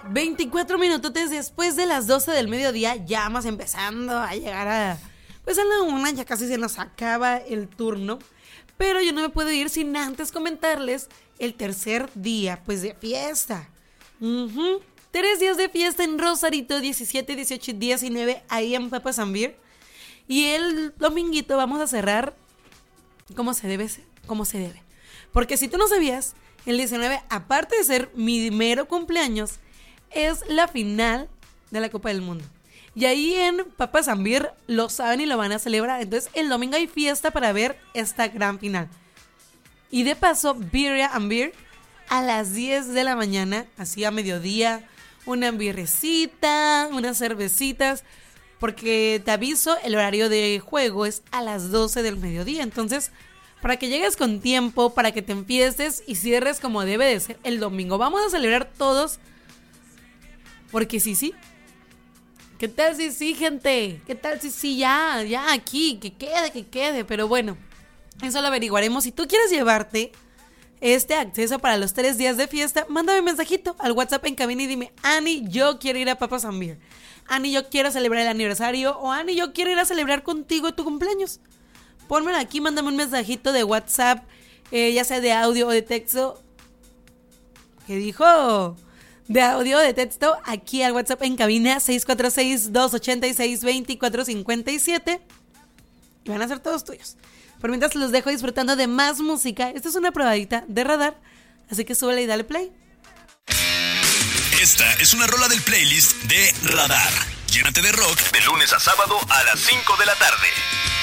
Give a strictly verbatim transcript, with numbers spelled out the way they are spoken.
veinticuatro minutos después de las doce del mediodía, ya vamos empezando a llegar a... Pues a la una, ya casi se nos acaba el turno. Pero yo no me puedo ir sin antes comentarles el tercer día, pues, de fiesta. Uh-huh. Tres días de fiesta en Rosarito, diecisiete, dieciocho y diecinueve, ahí en Papas and Beer. Y el dominguito vamos a cerrar como se debe, como se debe. Porque si tú no sabías, el diecinueve, aparte de ser mi mero cumpleaños, es la final de la Copa del Mundo. Y ahí en Papas and Beer lo saben y lo van a celebrar. Entonces el domingo hay fiesta para ver esta gran final. Y de paso, Birria and Beer a las diez de la mañana, así a mediodía, una birrecita, unas cervecitas, porque te aviso, el horario de juego es a las doce del mediodía. Entonces, para que llegues con tiempo, para que te empieces y cierres como debe de ser el domingo. Vamos a celebrar todos, porque sí, sí. ¿Qué tal si sí, gente? ¿Qué tal si sí, ya, ya aquí, que quede, que quede? Pero bueno, eso lo averiguaremos. Si tú quieres llevarte este acceso para los tres días de fiesta, mándame un mensajito al WhatsApp en cabina y dime: Ani, yo quiero ir a Papas and Beer. Ani, yo quiero celebrar el aniversario. O Ani, yo quiero ir a celebrar contigo tu cumpleaños. Pónmelo aquí, mándame un mensajito de WhatsApp, eh, ya sea de audio o de texto. ¿Qué dijo? De audio o de texto aquí al WhatsApp en cabina seis cuatro seis, dos ocho seis, dos cuatro cinco siete. Y van a ser todos tuyos. Por mientras los dejo disfrutando de más música. Esta es una probadita de Radar, así que súbele y dale play. Esta es una rola del playlist de Radar. Llénate de rock de lunes a sábado a las cinco de la tarde.